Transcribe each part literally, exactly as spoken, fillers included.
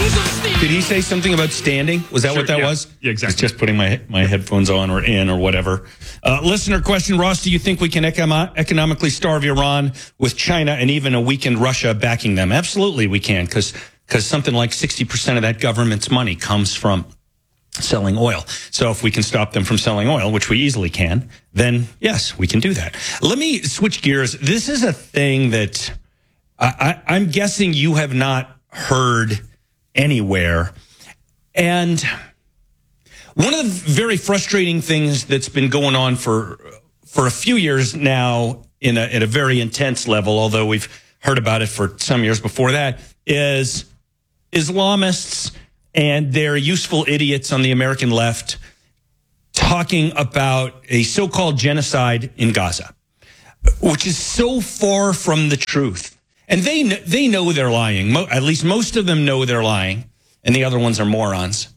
Did he say something about standing? Was that Sure, what that yeah. was? Yeah, exactly. It's just putting my my headphones on or in or whatever. Uh, listener question, Ross, do you think we can econo- economically starve Iran with China and even a weakened Russia backing them? Absolutely we can, because because something like sixty percent of that government's money comes from selling oil. So if we can stop them from selling oil, which we easily can, then yes, we can do that. Let me switch gears. This is a thing that I, I, I'm guessing you have not heard anywhere. And one of the very frustrating things that's been going on for for a few years now in a, at a very intense level, although we've heard about it for some years before that, is Islamists and their useful idiots on the American left talking about a so-called genocide in Gaza, which is so far from the truth. And they they know they're lying. Mo- at least most of them know they're lying, and the other ones are morons.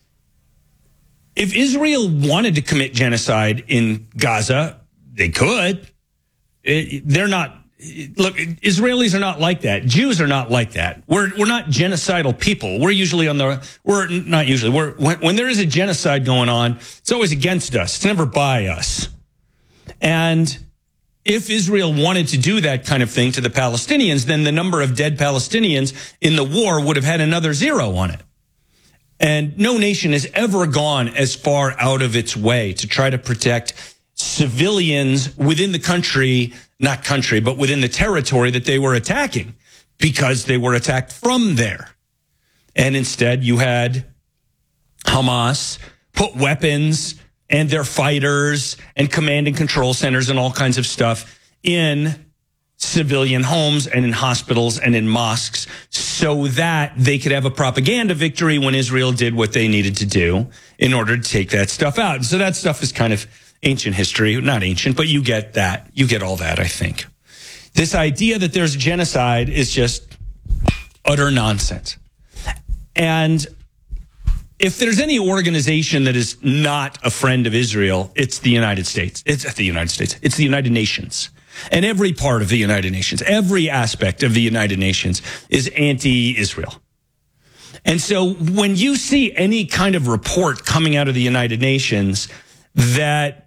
If Israel wanted to commit genocide in Gaza, they could. It, they're not. Look, Israelis are not like that. Jews are not like that. We're we're not genocidal people. We're usually on the. We're not usually. We're when, when there is a genocide going on, it's always against us. It's never by us. And if Israel wanted to do that kind of thing to the Palestinians, then the number of dead Palestinians in the war would have had another zero on it. And no nation has ever gone as far out of its way to try to protect civilians within the country, not country, but within the territory that they were attacking, because they were attacked from there. And instead you had Hamas put weapons and their fighters and command and control centers and all kinds of stuff in civilian homes and in hospitals and in mosques so that they could have a propaganda victory when Israel did what they needed to do in order to take that stuff out. And so that stuff is kind of ancient history, not ancient, but you get that. You get all that, I think. This idea that there's genocide is just utter nonsense. And if there's any organization that is not a friend of Israel, it's the United States. It's the United States. It's the United Nations. And every part of the United Nations, every aspect of the United Nations is anti-Israel. And so when you see any kind of report coming out of the United Nations that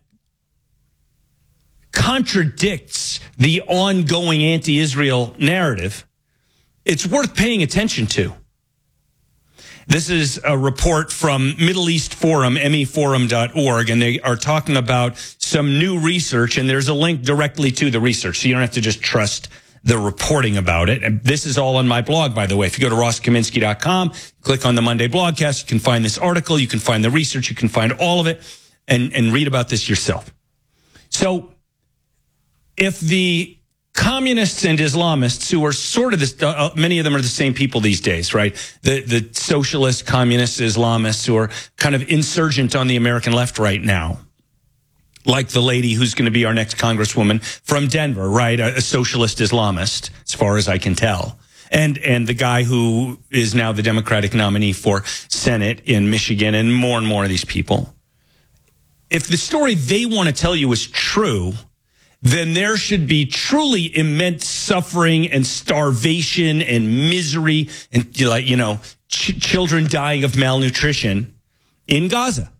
contradicts the ongoing anti-Israel narrative, it's worth paying attention to. This is a report from Middle East Forum, M E forum dot org, and they are talking about some new research, and there's a link directly to the research, so you don't have to just trust the reporting about it. And this is all on my blog, by the way. If you go to ross kaminsky dot com, click on the Monday Blogcast, you can find this article, you can find the research, you can find all of it, and, and read about this yourself. So if the communists and Islamists, who are sort of this, uh, many of them are the same people these days, right? The the socialist, communist, Islamists who are kind of insurgent on the American left right now, like the lady who's going to be our next congresswoman from Denver, right? A, a socialist Islamist, as far as I can tell. And and the guy who is now the Democratic nominee for Senate in Michigan, and more and more of these people. If the story they want to tell you is true, then there should be truly immense suffering and starvation and misery and, like, you know, ch- children dying of malnutrition in Gaza.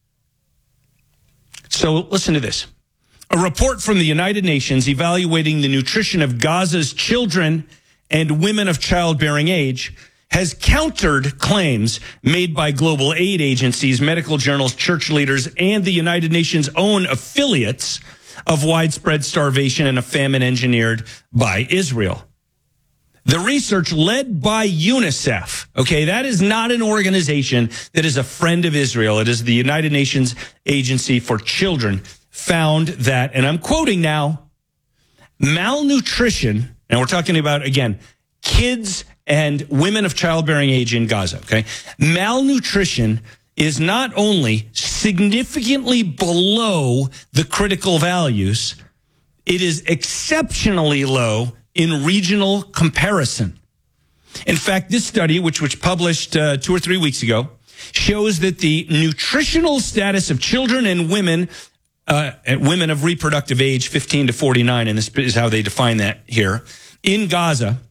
So listen to this. A report from the United Nations evaluating the nutrition of Gaza's children and women of childbearing age has countered claims made by global aid agencies, medical journals, church leaders, and the United Nations' own affiliates of widespread starvation and a famine engineered by Israel. The research led by UNICEF, okay, that is not an organization that is a friend of Israel. It is the United Nations Agency for Children, found that, and I'm quoting now, malnutrition, and we're talking about, again, kids and women of childbearing age in Gaza, okay? Malnutrition is not only significantly below the critical values, it is exceptionally low in regional comparison. In fact, this study, which was published uh, two or three weeks ago, shows that the nutritional status of children and women, uh, and women of reproductive age fifteen to forty-nine, and this is how they define that here, in Gaza,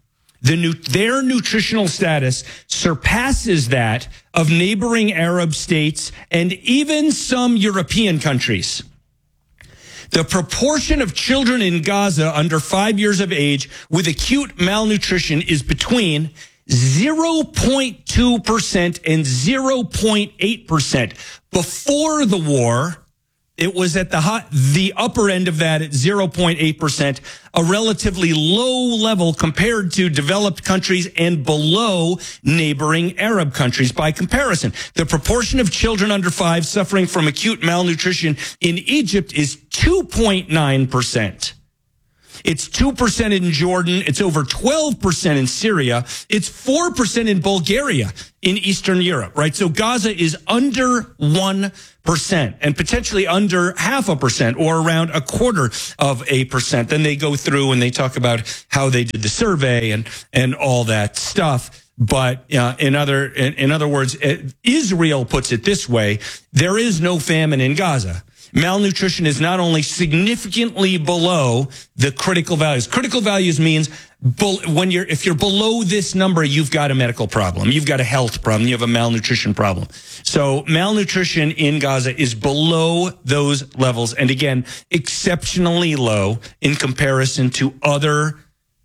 the nu- their nutritional status surpasses that of neighboring Arab states and even some European countries. The proportion of children in Gaza under five years of age with acute malnutrition is between zero point two percent and zero point eight percent. Before the war, it was at the high, the upper end of that at zero point eight percent, a relatively low level compared to developed countries and below neighboring Arab countries. By comparison, the proportion of children under five suffering from acute malnutrition in Egypt is two point nine percent. It's two percent in Jordan. It's over twelve percent in Syria. It's four percent in Bulgaria in Eastern Europe, right? So Gaza is under one percent and potentially under half a percent or around a quarter of a percent. Then they go through and they talk about how they did the survey and, and all that stuff. But uh, in other, in, in other words, Israel puts it this way: there is no famine in Gaza. Malnutrition is not only significantly below the critical values. Critical values means when you're, if you're below this number, you've got a medical problem. You've got a health problem. You have a malnutrition problem. So malnutrition in Gaza is below those levels. And again, exceptionally low in comparison to other,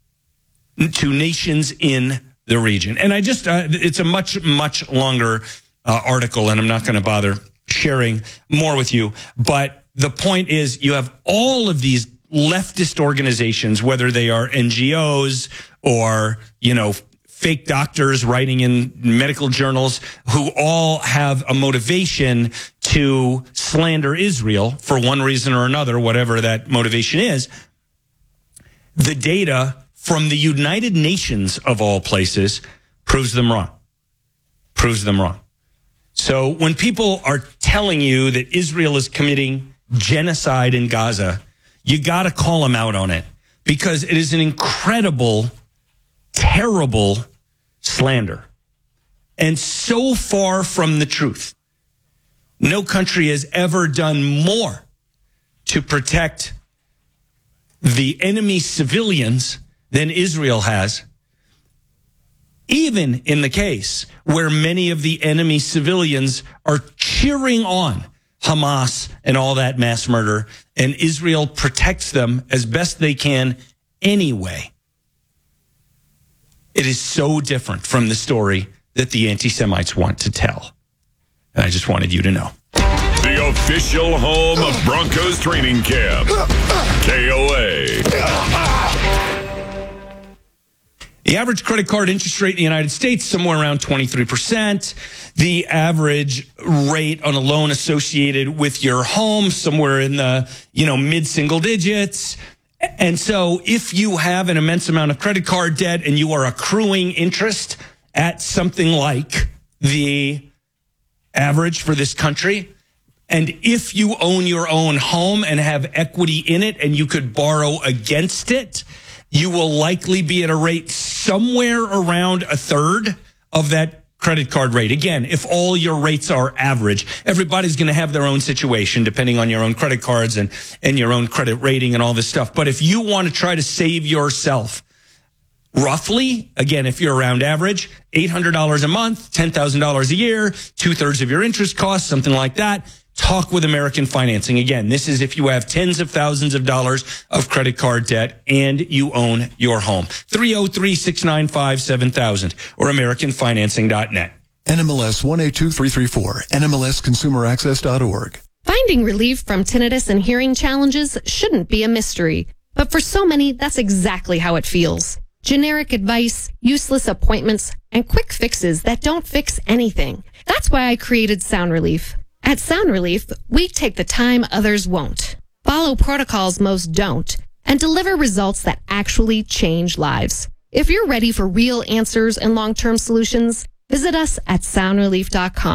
to nations in the region. And I just, uh, it's a much, much longer uh, article, and I'm not going to bother sharing more with you. But the point is, you have all of these leftist organizations, whether they are N G Os or, you know, fake doctors writing in medical journals, who all have a motivation to slander Israel for one reason or another, whatever that motivation is. The data from the United Nations, of all places, proves them wrong. Proves them wrong. So when people are telling you that Israel is committing genocide in Gaza, you got to call them out on it, because it is an incredible, terrible slander and so far from the truth. No country has ever done more to protect the enemy civilians than Israel has, even in the case where many of the enemy civilians are cheering on Hamas and all that mass murder, and Israel protects them as best they can anyway. It is so different from the story that the anti-Semites want to tell. And I just wanted you to know. The official home of Broncos training camp. K O A. The average credit card interest rate in the United States, somewhere around twenty-three percent. The average rate on a loan associated with your home, somewhere in the, you know, mid-single digits. And so if you have an immense amount of credit card debt and you are accruing interest at something like the average for this country, and if you own your own home and have equity in it and you could borrow against it, you will likely be at a rate somewhere around a third of that credit card rate. Again, if all your rates are average, everybody's going to have their own situation depending on your own credit cards and, and your own credit rating and all this stuff. But if you want to try to save yourself roughly, again, if you're around average, eight hundred dollars a month, ten thousand dollars a year, two thirds of your interest costs, something like that, talk with American Financing. Again, this is if you have tens of thousands of dollars of credit card debt and you own your home. three oh three, six nine five, seven thousand or American Financing dot net. N M L S one eight two three three four, N M L S consumer access dot org. Finding relief from tinnitus and hearing challenges shouldn't be a mystery. But for so many, that's exactly how it feels. Generic advice, useless appointments, and quick fixes that don't fix anything. That's why I created Sound Relief. At Sound Relief, we take the time others won't, follow protocols most don't, and deliver results that actually change lives. If you're ready for real answers and long-term solutions, visit us at sound relief dot com.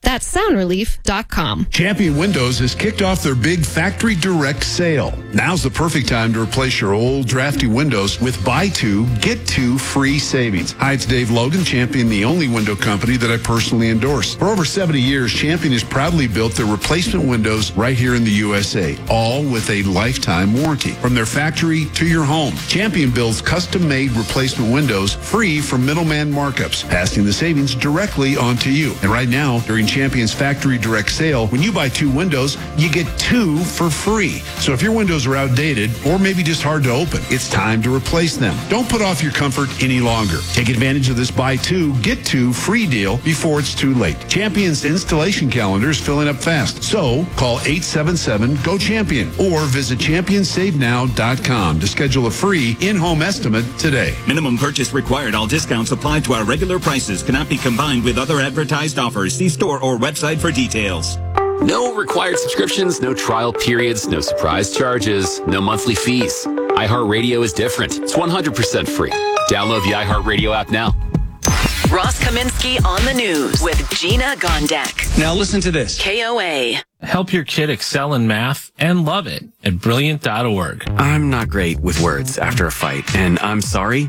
That's sound relief dot com. Champion Windows has kicked off their big Factory Direct sale. Now's the perfect time to replace your old drafty windows with buy two, get two free savings. Hi, it's Dave Logan, Champion, the only window company that I personally endorse. For over seventy years, Champion has proudly built their replacement windows right here in the U S A, all with a lifetime warranty. From their factory to your home, Champion builds custom-made replacement windows free from middleman markups, passing the savings directly onto you. And right now, during Champion's Factory Direct sale, when you buy two windows, you get two for free. So if your windows are outdated or maybe just hard to open, it's time to replace them. Don't put off your comfort any longer. Take advantage of this buy two, get two free deal before it's too late. Champion's installation calendar is filling up fast. So call eight seven seven, G O CHAMPION or visit champion save now dot com to schedule a free in-home estimate today. Minimum purchase required. All discounts applied to our regular prices. Cannot be combined with other advertised offers. See store or website for details. No required subscriptions, no trial periods, no surprise charges, no monthly fees. iHeartRadio is different. It's one hundred percent free. Download the iHeartRadio app now. Ross Kaminsky on the news with Gina Gondek. Now listen to this. K O A. Help your kid excel in math and love it at brilliant dot org. I'm not great with words after a fight, and I'm sorry,